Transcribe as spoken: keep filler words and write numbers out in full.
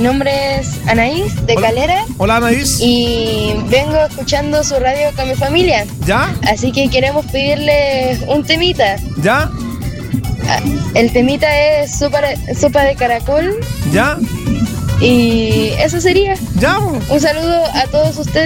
nombre es Anaís de Hola. Calera. Hola, Anaís. Y vengo escuchando su radio con mi familia. ¿Ya? Así que queremos pedirle un temita. ¿Ya? Ah, El temita es sopa, sopa de caracol. ¿Ya? Y eso sería. ¿Ya? po. Un saludo a todos ustedes.